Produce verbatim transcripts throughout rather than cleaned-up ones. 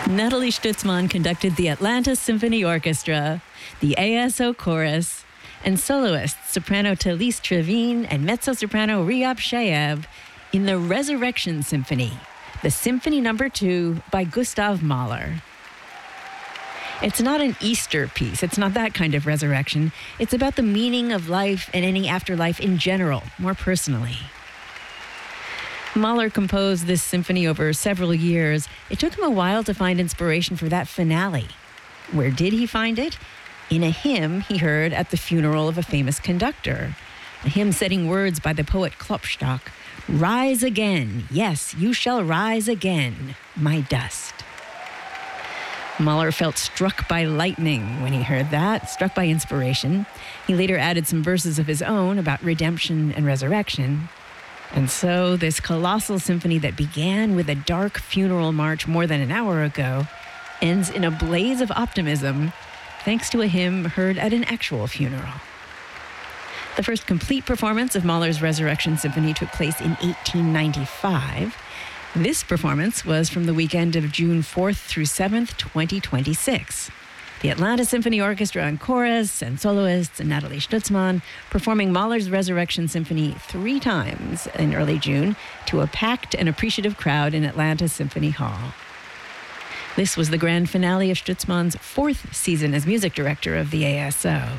Nathalie Stutzmann conducted the Atlanta Symphony Orchestra, the A S O Chorus, and soloists soprano Talise Trevine and mezzo-soprano Riyab Shayab in the Resurrection Symphony, the Symphony Number Two by Gustav Mahler. It's not an Easter piece. It's not that kind of resurrection. It's about the meaning of life and any afterlife in general, more personally. Mahler composed this symphony over several years. It took him a while to find inspiration for that finale. Where did he find it? In a hymn he heard at the funeral of a famous conductor. A hymn setting words by the poet Klopstock. Rise again, yes, you shall rise again, my dust. Mahler felt struck by lightning when he heard that, struck by inspiration. He later added some verses of his own about redemption and resurrection. And so this colossal symphony that began with a dark funeral march more than an hour ago ends in a blaze of optimism thanks to a hymn heard at an actual funeral. The first complete performance of Mahler's Resurrection Symphony took place in eighteen ninety-five. This performance was from the weekend of June fourth through seventh, twenty twenty-six. The Atlanta Symphony Orchestra and Chorus and soloists and Nathalie Stutzmann performing Mahler's Resurrection Symphony three times in early June to a packed and appreciative crowd in Atlanta Symphony Hall. This was the grand finale of Stutzmann's fourth season as music director of the A S O.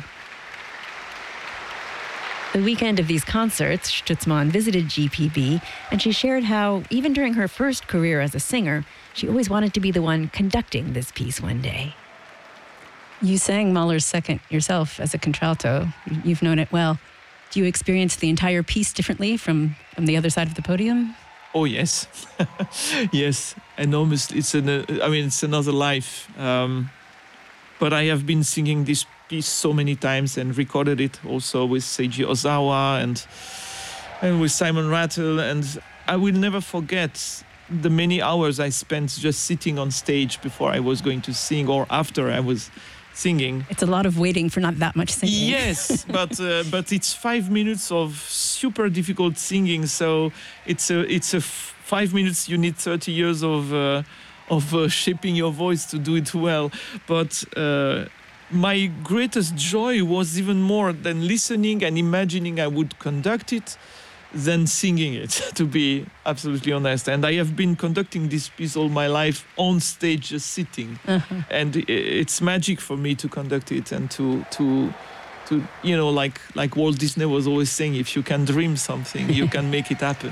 The weekend of these concerts, Stutzmann visited G P B, and she shared how, even during her first career as a singer, she always wanted to be the one conducting this piece one day. You sang Mahler's second yourself as a contralto. You've known it well. Do you experience the entire piece differently from, from the other side of the podium? Oh, yes. Yes, enormous. It's an, uh, I mean, it's another life. Um, but I have been singing this piece so many times and recorded it also with Seiji Ozawa and and with Simon Rattle, and I will never forget the many hours I spent just sitting on stage before I was going to sing or after I was singing. It's a lot of waiting for not that much singing. Yes, but uh, but it's five minutes of super difficult singing, so it's a it's a f- five minutes you need thirty years of uh, of uh, shaping your voice to do it well, but. Uh, My greatest joy was even more than listening and imagining I would conduct it than singing it, to be absolutely honest. And I have been conducting this piece all my life on stage, just sitting. Uh-huh. And it's magic for me to conduct it and to, to, to you know, like, like Walt Disney was always saying, if you can dream something, you can make it happen.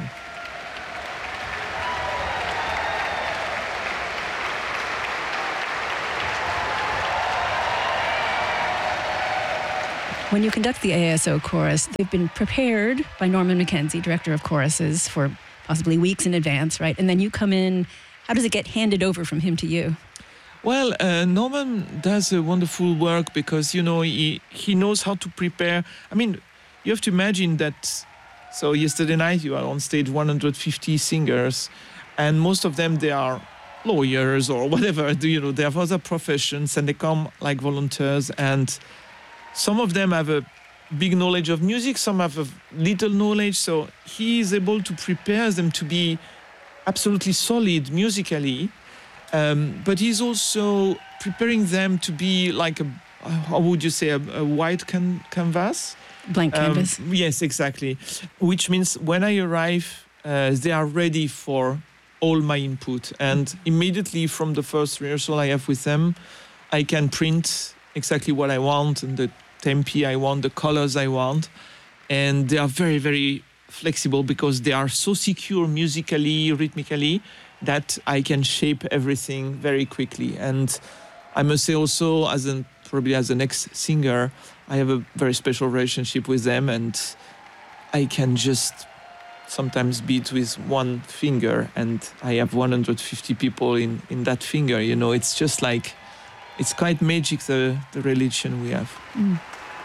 When you conduct the A S O Chorus, they've been prepared by Norman McKenzie, director of choruses, for possibly weeks in advance, right? And then you come in. How does it get handed over from him to you? Well, uh, Norman does a wonderful work because, you know, he, he knows how to prepare. I mean, you have to imagine that. So yesterday night you are on stage, one hundred fifty singers, and most of them, they are lawyers or whatever. You know, they have other professions and they come like volunteers, and some of them have a big knowledge of music, some have a little knowledge, so he is able to prepare them to be absolutely solid musically, um, but he's also preparing them to be like a, how would you say, a, a white can- canvas? Blank canvas. Um, yes, exactly. Which means when I arrive, uh, they are ready for all my input, and immediately from the first rehearsal I have with them, I can print exactly what I want and the tempi I want, the colors I want, and they are very, very flexible because they are so secure musically, rhythmically, that I can shape everything very quickly. And I must say also, as an probably as an ex-singer, I have a very special relationship with them, and I can just sometimes beat with one finger, and I have one hundred fifty people in, in that finger. You know, it's just like, it's quite magic, the, the religion we have. Mm.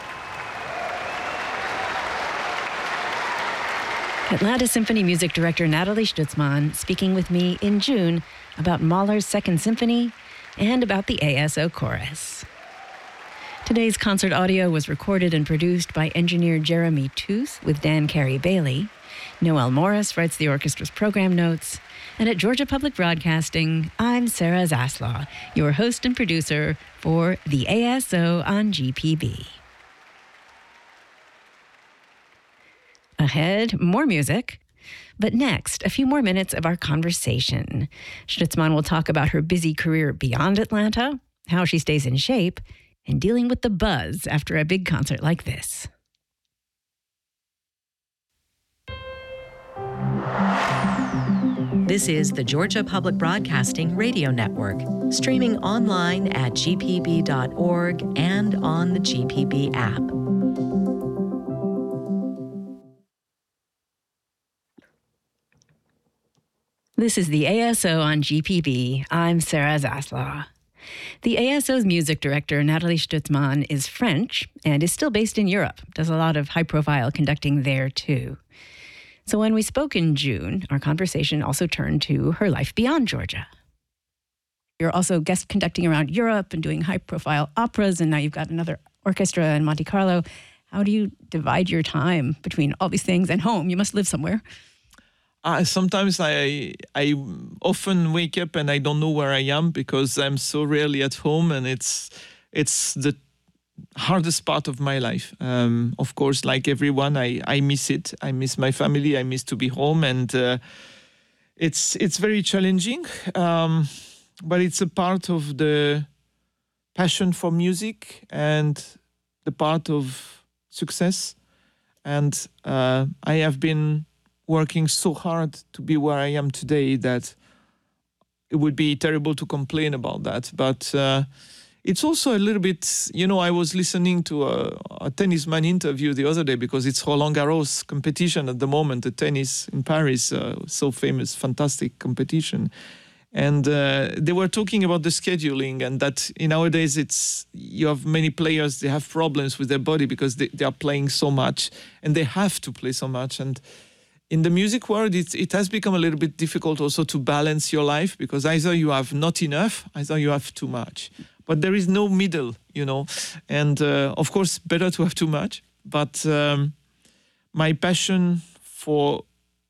Atlanta Symphony music director Nathalie Stutzmann speaking with me in June about Mahler's Second Symphony and about the A S O Chorus. Today's concert audio was recorded and produced by engineer Jeremy Tooth with Dan Carey Bailey. Noel Morris writes the orchestra's program notes. And at Georgia Public Broadcasting, I'm Sarah Zaslaw, your host and producer for the A S O on G P B. Ahead, more music. But next, a few more minutes of our conversation. Stutzman will talk about her busy career beyond Atlanta, how she stays in shape, and dealing with the buzz after a big concert like this. This is the Georgia Public Broadcasting Radio Network, streaming online at g p b dot org and on the G P B app. This is the A S O on G P B. I'm Sarah Zaslaw. The A S O's music director, Nathalie Stutzman, is French and is still based in Europe, does a lot of high-profile conducting there, too. So when we spoke in June, our conversation also turned to her life beyond Georgia. You're also guest conducting around Europe and doing high-profile operas, and now you've got another orchestra in Monte Carlo. How do you divide your time between all these things and home? You must live somewhere. Uh, sometimes I I often wake up and I don't know where I am because I'm so rarely at home, and it's it's the hardest part of my life. Um, of course, like everyone, I, I miss it. I miss my family. I miss to be home, and uh, it's it's very challenging. Um, but it's a part of the passion for music and the part of success. And uh, I have been working so hard to be where I am today that it would be terrible to complain about that. But uh, it's also a little bit, you know, I was listening to a, a tennisman interview the other day because it's Roland Garros competition at the moment, the tennis in Paris, uh, so famous, fantastic competition. And uh, they were talking about the scheduling, and that in nowadays it's you have many players, they have problems with their body because they, they are playing so much and they have to play so much. And in the music world, it, it has become a little bit difficult also to balance your life because either you have not enough, either you have too much. But there is no middle, you know. And uh, of course, better to have too much. But um, my passion for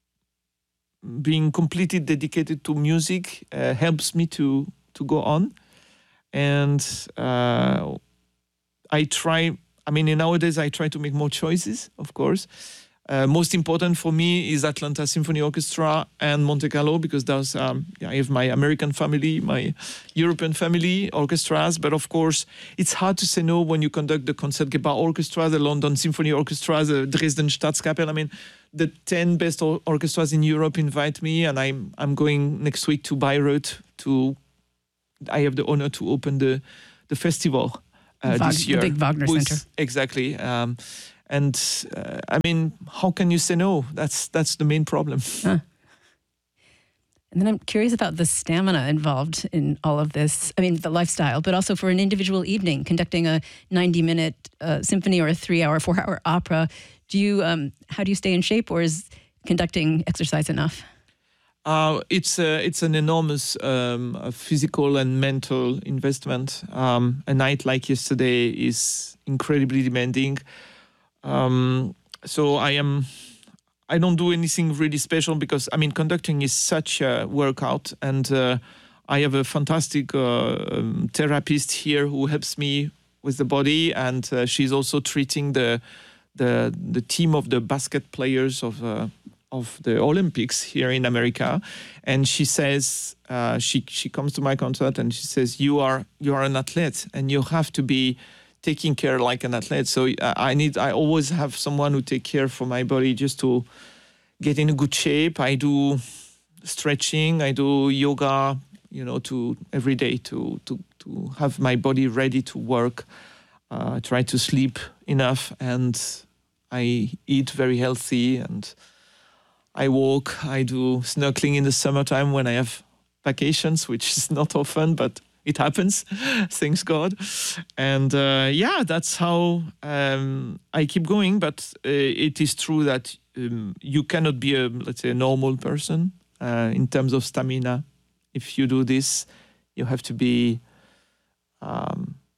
being completely dedicated to music uh, helps me to to go on. And uh, I try, I mean, nowadays I try to make more choices, of course. Uh, most important for me is Atlanta Symphony Orchestra and Monte Carlo because there's, um, I have my American family, my European family orchestras, but of course it's hard to say no when you conduct the Concertgebouw Orchestra, the London Symphony Orchestra, the Dresden Staatskapelle. I mean, the ten best or- orchestras in Europe invite me, and I'm I'm going next week to Bayreuth to. I have the honor to open the the festival uh, Wag- this year. The big Wagner with, Center. Exactly. Um, And uh, I mean, how can you say no? That's that's the main problem. Huh. And then I'm curious about the stamina involved in all of this. I mean, the lifestyle, but also for an individual evening, conducting a ninety-minute uh, symphony or a three-hour, four-hour opera. Do you? Um, how do you stay in shape, or is conducting exercise enough? Uh, it's a, it's an enormous um, physical and mental investment. Um, a night like yesterday is incredibly demanding. Um, so I am, I don't do anything really special because, I mean, conducting is such a workout, and uh, I have a fantastic uh, um, therapist here who helps me with the body, and uh, she's also treating the the the team of the basket players of uh, of the Olympics here in America, and she says uh, she she comes to my concert and she says you are you are an athlete and you have to be taking care like an athlete. So uh, I need, I always have someone who take care for my body just to get in a good shape. I do stretching, I do yoga, you know, to every day to to to have my body ready to work. Uh, I try to sleep enough, and I eat very healthy, and I walk. I do snorkeling in the summertime when I have vacations, which is not often, but it happens, thanks God. And uh, yeah, that's how um, I keep going. But uh, it is true that um, you cannot be a, let's say, a normal person uh, in terms of stamina. If you do this, you have to be um,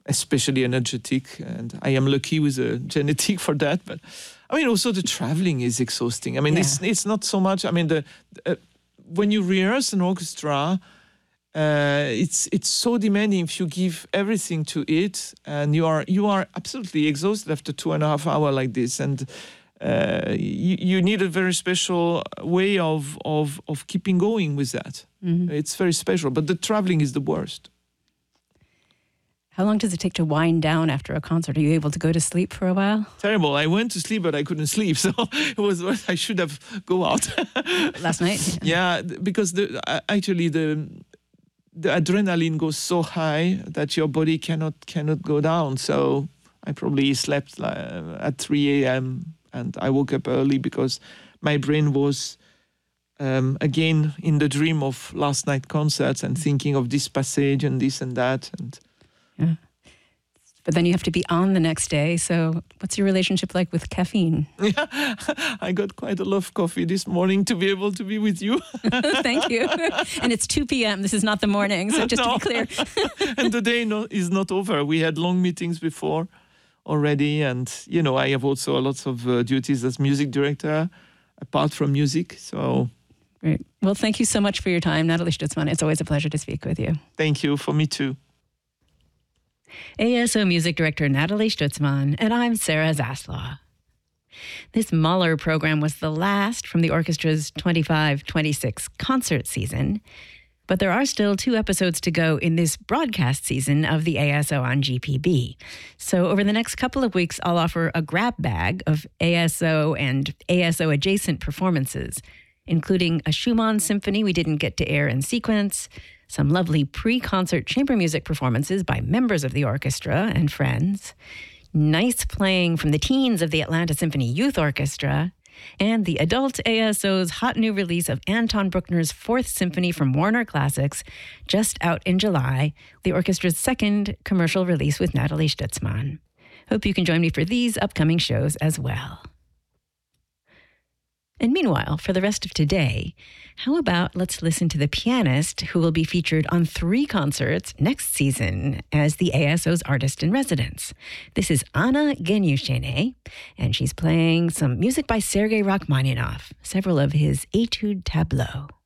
especially energetic. And I am lucky with a genetic for that. But I mean, also the traveling is exhausting. I mean, Yeah. it's it's not so much. I mean, the uh, when you rehearse an orchestra, uh, it's it's so demanding. If you give everything to it, and you are you are absolutely exhausted after two and a half hour like this, and uh, you, you need a very special way of of of keeping going with that. Mm-hmm. It's very special, but the traveling is the worst. How long does it take to wind down after a concert? Are you able to go to sleep for a while? Terrible. I went to sleep, but I couldn't sleep. So it was what I should have go out Last night? Yeah, th- because the uh, actually the the adrenaline goes so high that your body cannot cannot go down. So I probably slept uh, at three a.m. and I woke up early because my brain was um, again in the dream of last night concerts and thinking of this passage and this and that and. Yeah. But then you have to be on the next day. So what's your relationship like with caffeine? Yeah, I got quite a lot of coffee this morning to be able to be with you. Thank you. And it's two p.m. This is not the morning. So just No. to be clear. And the day no, is not over. We had long meetings before already. And, you know, I have also lots of uh, duties as music director, apart from music. So Great. Well, thank you so much for your time, Nathalie Stutzmann. It's always a pleasure to speak with you. thank you. For me too. A S O Music Director Nathalie Stutzmann, and I'm Sarah Zaslaw. This Mahler program was the last from the orchestra's twenty-five twenty-six concert season, but there are still two episodes to go in this broadcast season of the A S O on G P B. So over the next couple of weeks, I'll offer a grab bag of A S O and A S O adjacent performances, including a Schumann symphony we didn't get to air in sequence, some lovely pre-concert chamber music performances by members of the orchestra and friends, nice playing from the teens of the Atlanta Symphony Youth Orchestra, and the adult A S O's hot new release of Anton Bruckner's Fourth Symphony from Warner Classics, just out in July, the orchestra's second commercial release with Nathalie Stutzmann. Hope you can join me for these upcoming shows as well. And meanwhile, for the rest of today, how about let's listen to the pianist who will be featured on three concerts next season as the A S O's artist in residence. This is Anna Genyushene, and she's playing some music by Sergei Rachmaninoff, several of his Etude Tableaux.